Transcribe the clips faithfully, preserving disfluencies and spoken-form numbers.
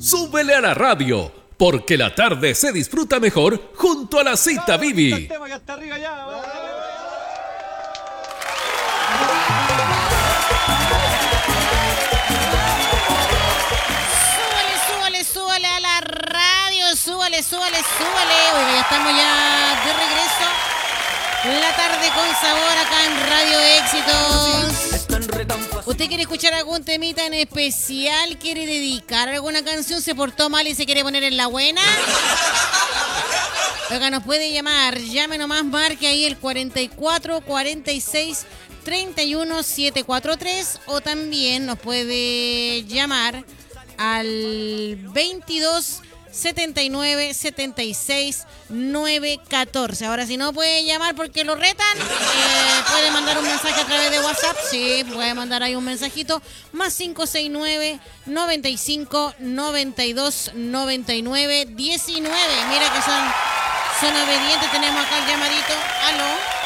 súbele a la radio, porque la tarde se disfruta mejor junto a la cita Bibi. Súbale, súbale, súbale a la radio, súbale, súbale, súbale. Oiga, ya estamos ya de regreso. La tarde con sabor acá en Radio Éxitos. ¿Usted quiere escuchar algún temita en especial? ¿Quiere dedicar alguna canción? ¿Se portó mal y se quiere poner en la buena? Oiga, nos puede llamar. Llame nomás, marque ahí el cuarenta y cuatro, cuarenta y seis, treinta y uno, setecientos cuarenta y tres. O también nos puede llamar al veintidós, setenta y nueve, setenta y seis, novecientos catorce. Ahora, si no puede llamar porque lo retan, eh, puede mandar un mensaje a través de WhatsApp. Sí, puede mandar ahí un mensajito. Más cinco seis nueve, noventa y cinco, noventa y dos, noventa y nueve, diecinueve. Mira que son, son obedientes. Tenemos acá el llamadito. Aló.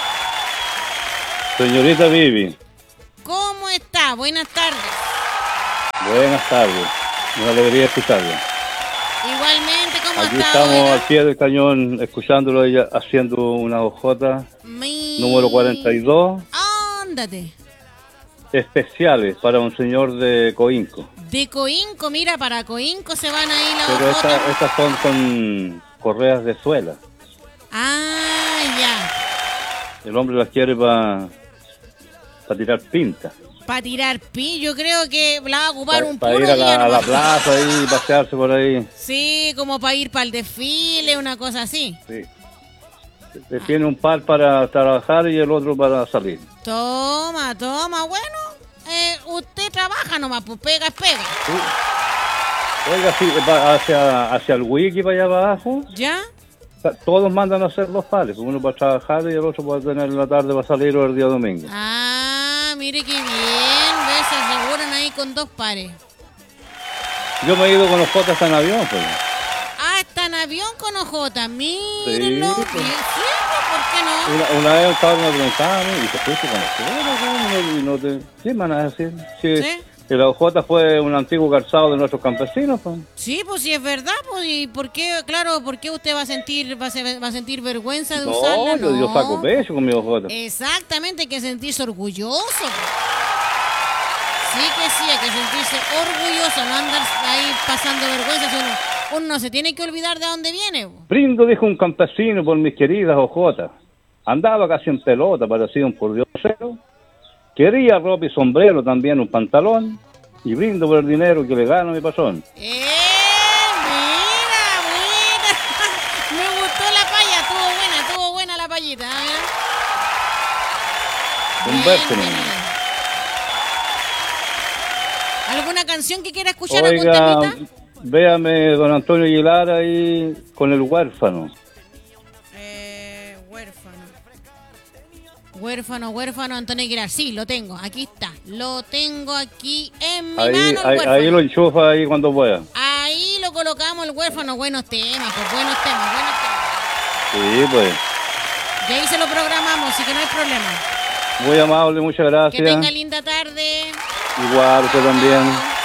Señorita Bibi. ¿Cómo está? Buenas tardes. Buenas tardes. Una alegría escucharlo. Igualmente, ¿cómo Aquí está? estamos Oiga? al pie del cañón, escuchándolo ella haciendo una hojota Mi... número cuarenta y dos, Ándate. especiales para un señor de Coinco. De Coinco, mira, para Coinco se van ahí las Pero hojotas. esta- estas son con correas de suela. Ah, ya. El hombre las quiere para tirar pinta. Para tirar pi, yo creo que la va a ocupar un Para puro ir a día la, a la nomás. plaza y pasearse por ahí. Sí, como para ir para el desfile, una cosa así. Sí. Se tiene un par para trabajar y el otro para salir. Toma, toma, bueno. Eh, usted trabaja nomás, pues pega es pega. Sí. Oiga, sí, va hacia, hacia el wiki para allá para abajo. ¿Ya? Todos mandan a hacer dos pares, uno para trabajar y el otro para tener en la tarde para salir o el día domingo. Ah, mire qué bien. ¿Ves? Se aseguran ahí con dos pares. Yo me he ido con los jotas en avión, pues. Ah, está en avión con ojotas. Mírenlo. Sí, Bien, pues. sí, ¿por qué no? Una, una vez estaba me preguntaban y te fuiste con los jotas, y no te... ¿Qué me van a decir? Sí. ¿Sí? Que la ojota fue un antiguo calzado de nuestros campesinos, pues. Sí, pues sí es verdad, pues, ¿y por qué, claro, por qué usted va a sentir, va a, se- va a sentir vergüenza de No, usarla? yo, yo saco pecho con mi ojota. Exactamente, hay que sentirse orgulloso. pues. Sí que sí, hay que sentirse orgulloso, no andar ahí pasando vergüenza. Si uno, uno no se tiene que olvidar de dónde viene. pues. Brindo, dijo un campesino, por mis queridas ojotas. Andaba casi en pelota, parecía un pordiosero. Quería ropa y sombrero, también un pantalón. Y brindo por el dinero que le gano a mi patrón. ¡Eh! ¡Mira, mira! Me gustó la paya, estuvo buena, estuvo buena la payita. ¿eh? Un Bien, verso, bien, niño. bien. ¿Alguna canción que quiera escuchar? Oiga, ¿Algún temita? véame don Antonio Aguilar ahí con el huérfano. Eh, huérfano. Huérfano, huérfano, Antonio Aguilar. Sí, lo tengo, aquí está. Lo tengo aquí en mi Ahí, mano, el ahí, huérfano. ahí lo enchufa ahí cuando pueda. Ahí lo colocamos, el huérfano. Buenos temas, pues buenos temas, buenos temas. Sí, pues. Y ahí se lo programamos, así que no hay problema. Muy amable, muchas Que gracias. tenga linda tarde. Igual, usted también. Chao.